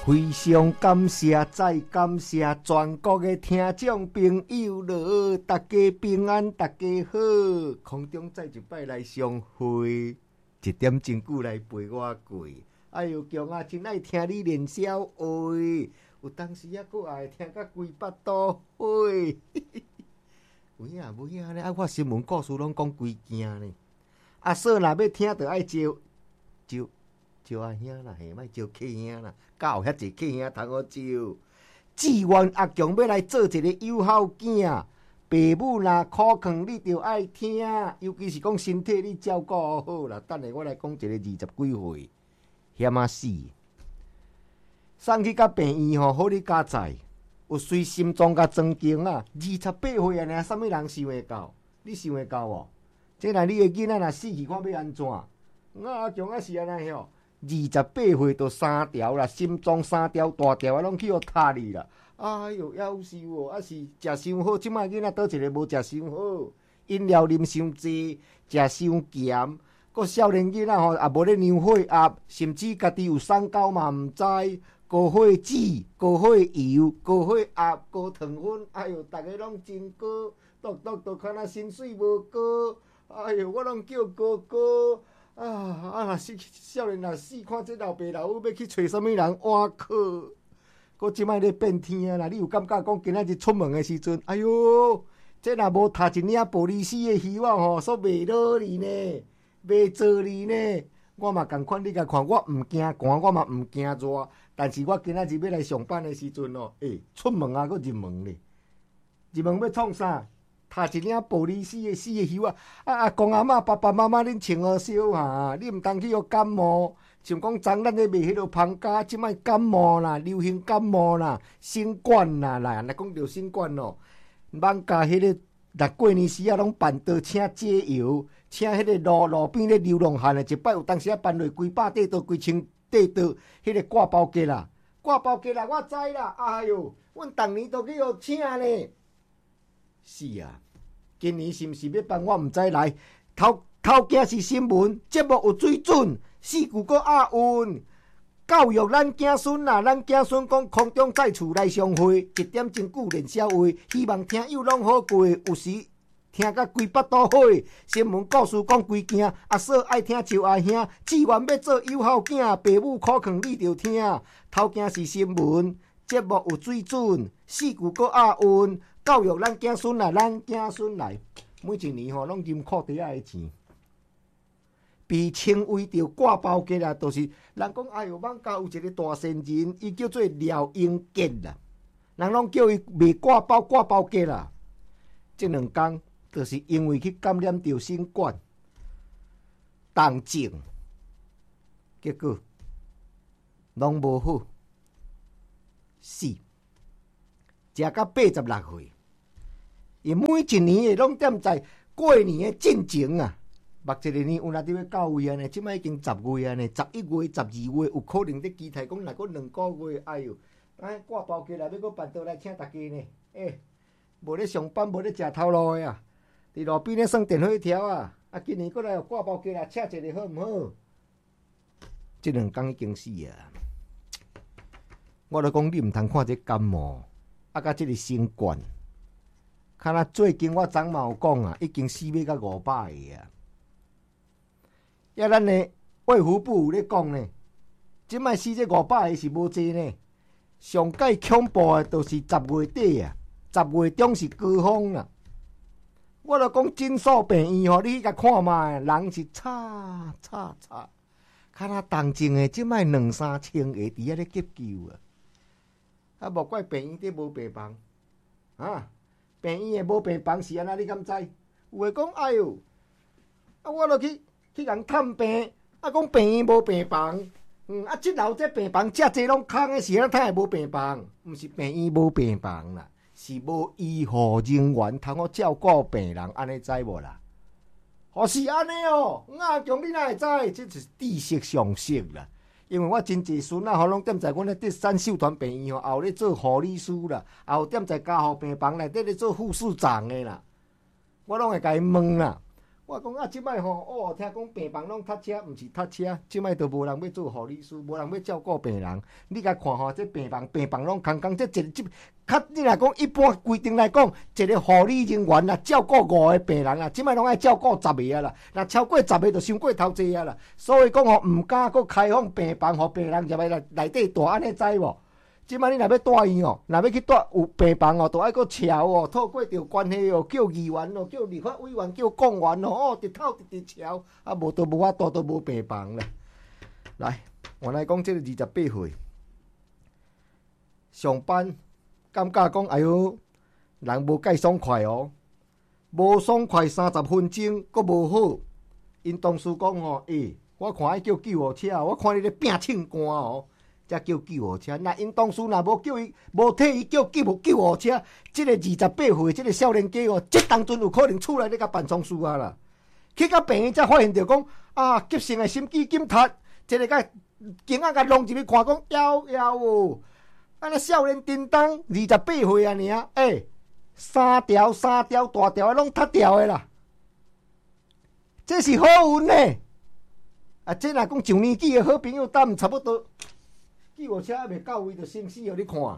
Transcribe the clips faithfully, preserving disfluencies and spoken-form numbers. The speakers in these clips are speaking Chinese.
非常感谢，再感谢全国的听众朋友了，大家平安，大家好，空中再一摆来相会，一点真久来陪我过。哎呦，强啊，真爱听你练小话，有当时啊，佫爱听甲规巴肚火。有影无影呢？啊，我新闻故事拢讲规件呢。啊，说若要听，着爱招招。招阿兄啦，嘿，莫招客兄啦，教遐济客兄通好招。志愿阿强要来做一个友好囝，爸母若苦劝你着爱听，尤其是讲身体你照顾好啦。等下我来讲一个二十几岁，险啊死！送去甲病院吼，好你加载，有随心脏甲装经啊。二十八岁啊，啥物人想会到？你想会到无？这若你的囡仔若死去，看要安怎？我阿强啊是安尼吼。二十八岁就三条啦，心脏三条大条啊，拢去互塌去啦。哎哟，夭寿哦！啊是食伤好，即摆囡仔倒一个无食伤好，饮料啉伤济，食伤咸，个少年囡仔吼也无咧量血压，甚至家己有三高嘛毋知，高血脂、高血油、高血压、高糖分，哎哟，逐个拢真高，独独都看若薪水无高，哎哟，我拢叫哥哥。啊啊！若死少年若死，看这老爸老母要去找啥物人换课？搁即摆咧变天啦！你有感觉讲今仔日出门的时阵，哎哟，这若无读一领玻璃丝的希望吼，煞袂落哩呢，袂做哩呢。我嘛共款，你甲看，我毋惊寒，我嘛毋惊热，但是我今仔日要来上班的时阵哦，诶、欸，出门啊，搁入门咧，入门要创啥？读一领玻璃丝的丝的袖啊！啊阿公阿嬷、爸爸妈妈，恁穿好烧哈！你毋通去互感冒，像讲昨咱咧卖迄落芳家，即摆感冒啦，流行感冒啦，新冠啦，来，来讲着新冠哦。网家迄个，若过年时啊，拢办桌请解药，请迄个路路边咧流浪汉的，一摆有当时啊办落几百块刀、几千块刀，迄个挂包价啦，挂包价啦，我知啦。哎哟，阮逐年都去互请呢。是啊，今年是毋是要办？我毋知来。头头件是新闻，节目有水准，四句搁押韵，教育咱囝孙啦，咱囝孙讲空中再厝来相会，一点真久练小话，希望听友拢好过。有时听甲规巴肚火，新闻故事讲规件，阿嫂爱听就爱兄，志愿要做友好囝，爸母苦劝你着听。头件是新闻，节目有水准，四句搁押韵。教育咱囝孙来，咱囝孙来，每一年吼拢啉裤底仔的钱，被称为着挂包价啦，就是人讲哎哟，网家有一个大善人，伊叫做廖英杰啦，人拢叫伊卖挂包挂包价啦。这两天就是因为去感染着新冠，重症，结果拢无好，死，食到八十六岁。伊每一年诶，拢踮在过年诶进前啊，目一个年有哪伫要到位啊呢？即摆已经十月啊呢，十一月、十二月有可能伫期待讲，若过两个月，哎哟，哎挂包机来要搁办桌来请大家呢。诶、欸，无咧上班，无咧食头路诶啊，伫路边咧耍电火条啊，啊，今年过来挂包机来请一个好毋好？即两工已经死啊！我咧讲你毋通看这感冒，啊，甲即个新冠。看若最近我昨嘛有讲啊，已经死要到五百个啊！也咱的卫福部有咧讲呢，即摆死这五百个是无济呢。上界恐怖的就是十月底啊，十月中是高峰啦。我著讲诊所病院吼，你去甲看卖，人是吵吵吵，看若重症的即摆两三千个伫遐咧急救啊！啊，无怪病院底无病房啊！病院诶无病房是安怎？你敢知？有诶讲，哎哟，啊，我著去去人探病，啊，讲病院无病房，嗯，啊，即楼这病房遮济拢空诶，是安怎会无病房？毋是病院无病房啦，是无医护人员通好照顾病人，安尼知无啦？哦，是安尼哦，阿强你哪会知？这就是知识常识啦。因为我真济孙仔吼，拢踮在阮咧第三秀团病院吼，也有咧做护理师啦，也有踮在家护病房内底咧做护士长诶啦。我拢会甲伊问啦， 我讲啊，即摆吼，哦，听讲病房拢塞车，毋是塞车，即摆都无人要做护理师，无人要照顾病人。你甲看吼，这病房病房拢空空，这一即较你若讲一般规定来讲，一个护理人员啦，照顾五个病人啦，即摆拢爱照顾十个啊啦。若超过十个，就伤过头济啊啦。所以讲吼，毋敢搁开放病房，互病人入来内底住，安尼知无？即摆你若要住院哦，若要去住有病房哦，都爱搁桥哦，透过着关系哦，叫议员哦，叫立法委员，叫公员哦，哦，直透直直桥，啊无都无法度都无病房啦。来，我来讲这个二十八岁上班，感觉讲哎哟，人无介爽快哦，无爽快三十分钟，阁无好。因同事讲吼，诶、欸，我看爱叫救护车，我看你咧拼唱歌哦。才叫救护车，那因当初若无叫伊，无替伊叫救救护车，即、這個二十八歲即個少年家哦，即當陣有可能出來咧甲辦喪事啊啦。去到病院才發現着講啊，急性的心肌緊塌，即、這個甲警仔甲弄入去看講，夭夭哦，安尼少年叮當二十八歲啊爾，誒、欸，三條三條大條攏塌掉的啦，這是好運呢。啊，即若講上年紀的好朋友，但差不多。救護車還未到位，就生死互你看。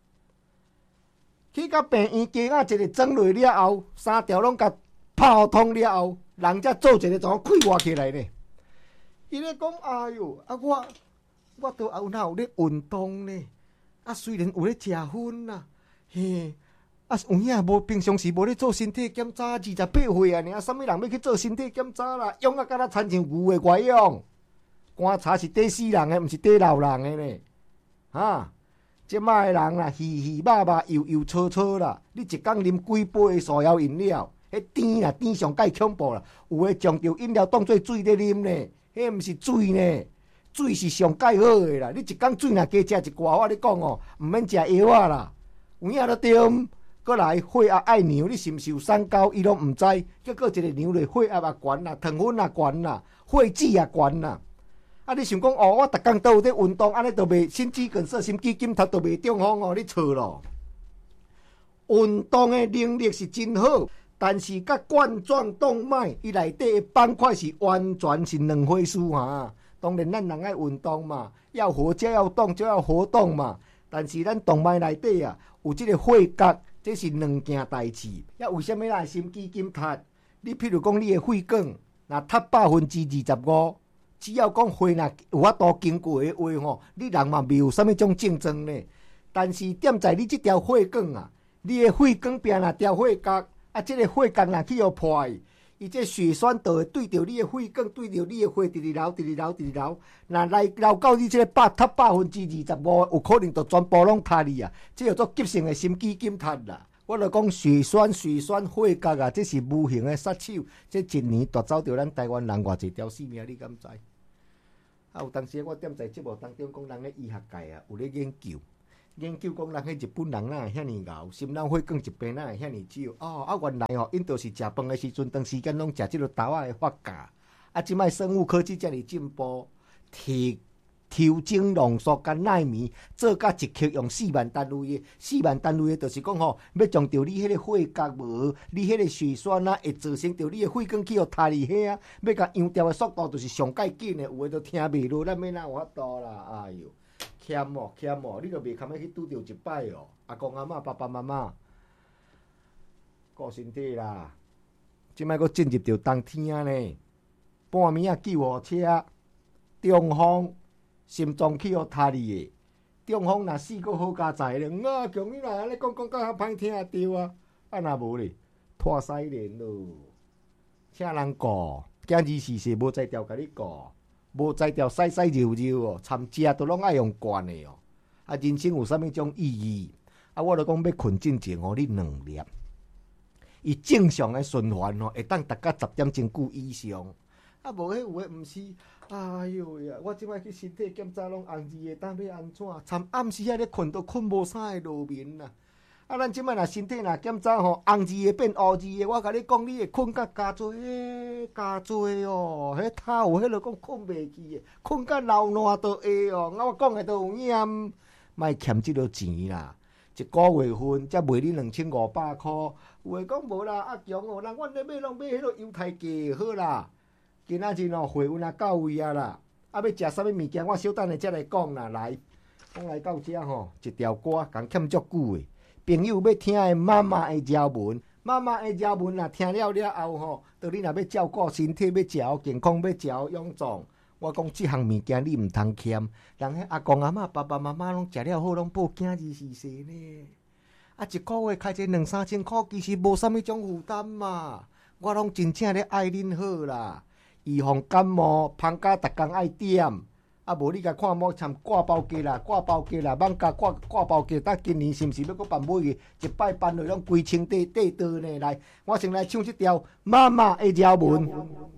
去到病院，雞仔一個裝落了後，三條攏甲泡通了後，人才做一個怎開活起來呢？伊咧講：哎呦，啊我我都後哪有咧運動呢？啊雖然有咧食薰啦，嘿，啊有影無平常時無咧做身體檢查，二十八歲啊，爾，啥物人要去做身體檢查啦？用啊，敢若親像牛的外用。觀察是底死人的，毋是底老人的呢。哈，即擺的人啦，稀稀肉肉，油油搓搓啦。你一工啉幾杯的素肴飲料，迄甜啦，甜上介恐怖啦。有誒將着飲料當做水咧啉呢，迄毋是水呢，水是上介好誒啦。你一工水若加食一寡，我你講哦，毋免食藥啊啦。有影都對，過來血壓愛牛，你是毋是有三高？伊攏毋知，結果一個牛咧血壓也懸啦，糖分也懸啦，血脂也懸啦。啊！你想講哦，我逐工都有在運動，安尼都袂心肌梗塞、心肌緊貼都袂中風哦，你錯咯。運動的能力是真好，但是甲冠狀動脈伊內底的板塊是完全是兩回事哈。當然咱人愛運動嘛，要活就要動就要活動嘛。但是咱動脈內底啊有這個血壓，這是兩件代志。要為什麼咱心肌緊貼？你譬如講你的血管，若塌百分之二十五。只要講血若有法度經過的話吼，你人嘛未有啥物種競爭呢。但是點在你這條血管啊，你的血管邊若條血角，啊，這個血角若去互破，伊這血栓就會對着你的血管，對着你的血直直流，直直流，直直流。若來流到你這個百塌百分之二十五，有可能就全部攏塌去啊。這叫做急性的心肌緊塌啦。我就講血栓、血栓、血角啊，這是無形的殺手。這一年奪走着咱台灣人偌濟條性命，你敢知？啊，有當時我點在節目當中講，人咧醫學界啊，有咧研究，研究講人迄日本人哪會遐爾牛，心腦血管一邊哪會遐爾少。哦，啊原來吼，因都是食飯的時陣，長時間攏食即個豆仔的發酵。啊，即擺生物科技遮爾進步，提抽精濃縮甲奈米做甲一克用四萬單位的，四萬單位的，就是講吼，要將着你迄個血角無，你迄個血栓啊，會造成着你的血管去互塌離遐啊，要甲揚掉的速度就是上介緊的，有誒都聽袂落，咱要哪有法度啦？哎呦，欠哦欠哦，你著袂堪要去拄着一擺哦，阿公阿嬷、爸爸媽媽，顧身體啦，即擺佫進入着冬天呢，半暝啊救護車，中風。心臟去互塌去的，中風若死個好加在咧，啊！強你若安尼講講較較歹聽着啊，啊若無咧，拖西連咯，請人顧，今日時事無才調甲你顧，無才調洗洗揉揉哦，參食都攏愛用慣的哦。啊，人生有啥物種意義？啊，我著講要困進前互你兩粒，伊正常的循環哦，會當逐個十點鐘久以上。啊，無迄有誒，毋是。哎呦呀！我即擺去身體檢查攏紅字的，當要安怎？參暗時遐咧困都困無啥會落眠啦。啊，咱即擺若身體若檢查吼，紅字的變烏字的，我甲你講，你會困甲加多，誒加多哦。迄頭有迄落講困袂去的，困甲流爛都會哦。我講的都有影，莫欠即落錢啦。 一个月份才卖你两千五百箍。有诶讲无啦，阿强哦，人阮咧买拢买迄个犹太鸡好啦。今仔日哦，会有若到位啊啦。啊，要食啥物物件，我小等下才来讲啦。来，讲来到遮吼，一条歌共欠足久诶。朋友要听诶妈妈诶条文，妈妈诶条文若听了了后吼，到你若要照顾身体，要食好健康，要食好养壮。我讲即项物件你毋通欠，人迄阿公阿嬷、爸爸妈妈拢食了好，拢报囝儿是势呢。啊，一个月开一两三千箍，其实无啥物种负担嘛。我拢真正咧爱恁好啦，预防感冒，芳家逐工爱点。啊，无你甲看某参挂包鸡啦，挂包鸡啦，蠓甲挂挂包鸡，呾今年是毋是要搁办买去？一摆办落拢规清块块倒呢？来，我先来唱即条妈妈的条文。